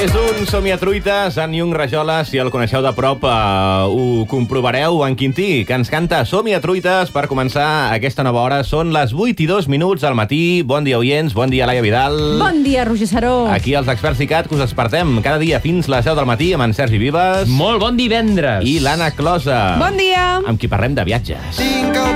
És un somiatruites, en Yung Rajola. Si el coneixeu de prop, ho comprovareu. En Quintí, que ens canta Somiatruites per començar aquesta nova hora. Són les 8:02 al matí. Bon dia, oients. Bon dia, Laia Vidal. Bon dia, Roger Saró. Aquí els experts ICAT, que us despertem cada dia fins les 10 del matí amb en Sergi Vives. Molt bon divendres. I l'Anna Closa. Bon dia. Amb qui parlem de viatges.